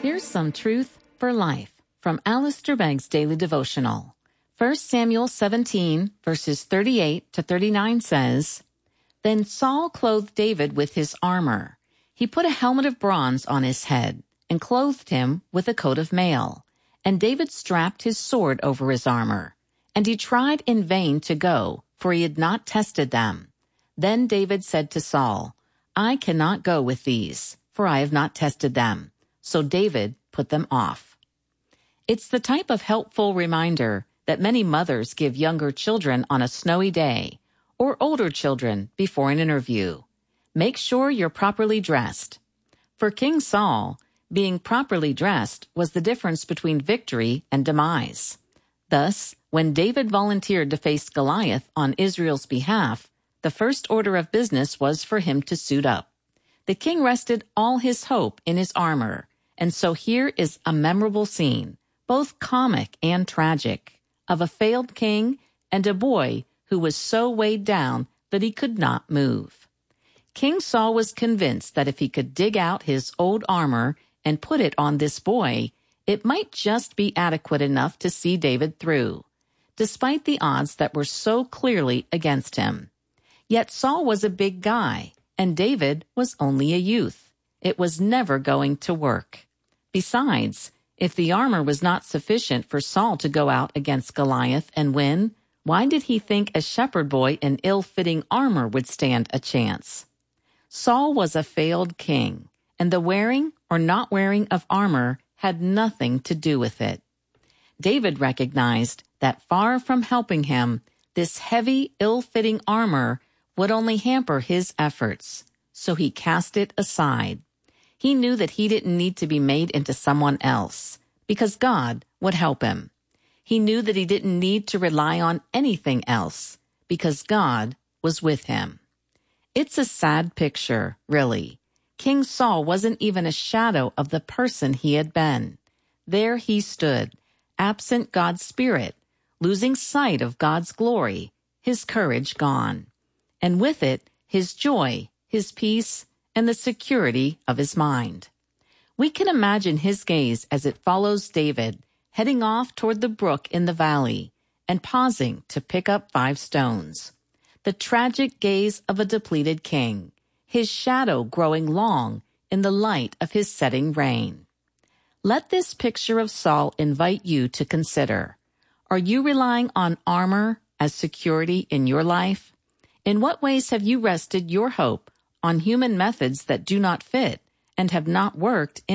Here's some truth for life from Alistair Begg's Daily Devotional. 1 Samuel 17, verses 38 to 39 says, Then Saul clothed David with his armor. He put a helmet of bronze on his head and clothed him with a coat of mail. And David strapped his sword over his armor. And he tried in vain to go, for he had not tested them. Then David said to Saul, I cannot go with these, for I have not tested them. So David put them off. It's the type of helpful reminder that many mothers give younger children on a snowy day, or older children before an interview. Make sure you're properly dressed. For King Saul, being properly dressed was the difference between victory and demise. Thus, when David volunteered to face Goliath on Israel's behalf, the first order of business was for him to suit up. The king rested all his hope in his armor, and so here is a memorable scene, both comic and tragic, of a failed king and a boy who was so weighed down that he could not move. King Saul was convinced that if he could dig out his old armor and put it on this boy, it might just be adequate enough to see David through, despite the odds that were so clearly against him. Yet Saul was a big guy, and David was only a youth. It was never going to work. Besides, if the armor was not sufficient for Saul to go out against Goliath and win, why did he think a shepherd boy in ill-fitting armor would stand a chance? Saul was a failed king, and the wearing or not wearing of armor had nothing to do with it. David recognized that far from helping him, this heavy, ill-fitting armor would only hamper his efforts, so he cast it aside. He knew that he didn't need to be made into someone else, because God would help him. He knew that he didn't need to rely on anything else, because God was with him. It's a sad picture, really. King Saul wasn't even a shadow of the person he had been. There he stood, absent God's Spirit, losing sight of God's glory, his courage gone, and with it, his joy, his peace, and the security of his mind. We can imagine his gaze as it follows David, heading off toward the brook in the valley, and pausing to pick up 5 stones. The tragic gaze of a depleted king, his shadow growing long in the light of his setting reign. Let this picture of Saul invite you to consider, are you relying on armor as security in your life? In what ways have you rested your hope on human methods that do not fit and have not worked in